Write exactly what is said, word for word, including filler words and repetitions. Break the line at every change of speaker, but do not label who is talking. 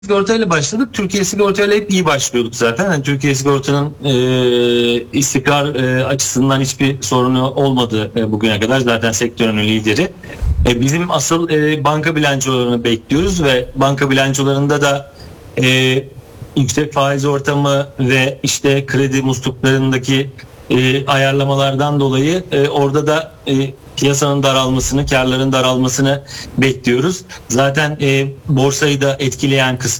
Sigortayla başladık. Türkiye Sigortayla hep iyi başlıyorduk zaten. Yani Türkiye Sigorta'nın e, istikrar e, açısından hiçbir sorunu olmadı e, bugüne kadar. Zaten sektörün lideri. E, bizim asıl e, banka bilançolarını bekliyoruz ve banka bilançolarında da e, yüksek faiz ortamı ve işte kredi musluklarındaki e, ayarlamalardan dolayı e, orada da e, piyasanın daralmasını, karların daralmasını bekliyoruz. Zaten e, borsayı da etkileyen kısım